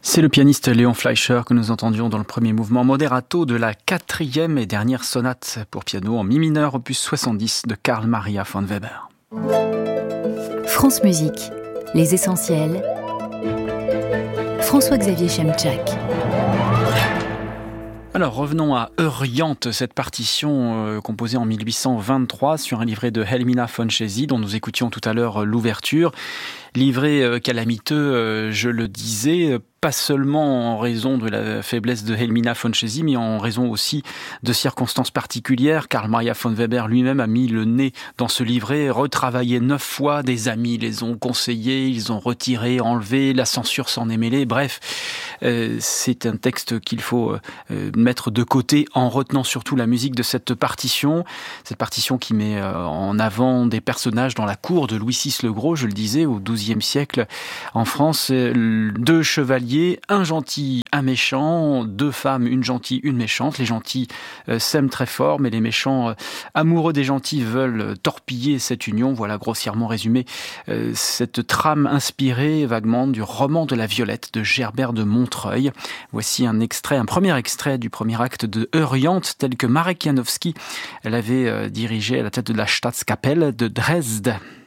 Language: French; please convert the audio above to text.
C'est le pianiste Léon Fleischer que nous entendions dans le premier mouvement moderato de la 4e et dernière sonate pour piano en mi mineur opus 70 de Carl Maria von Weber. France Musique, les essentiels. François-Xavier Chemczak. Alors revenons à Euryanthe, cette partition composée en 1823 sur un livret de Helmina von Chezy dont nous écoutions tout à l'heure l'ouverture. Livret calamiteux, je le disais, pas seulement en raison de la faiblesse de Helmina von Chezy, mais en raison aussi de circonstances particulières. Carl Maria von Weber lui-même a mis le nez dans ce livret, retravaillé 9 fois, des amis les ont conseillés, ils ont retiré, enlevé, la censure s'en est mêlée, bref, c'est un texte qu'il faut mettre de côté en retenant surtout la musique de cette partition qui met en avant des personnages dans la cour de Louis VI le Gros, je le disais, au XIIe siècle en France, 2 chevaliers, un gentil, un méchant, 2 femmes, une gentille, une méchante. Les gentils s'aiment très fort, mais les méchants, amoureux des gentils, veulent torpiller cette union. Voilà grossièrement résumé cette trame inspirée vaguement du roman de la Violette de Gerbert de Montreuil. Voici un premier extrait du premier acte de Euryanthe, tel que Marek Janowski l'avait dirigé à la tête de la Staatskapelle de Dresde.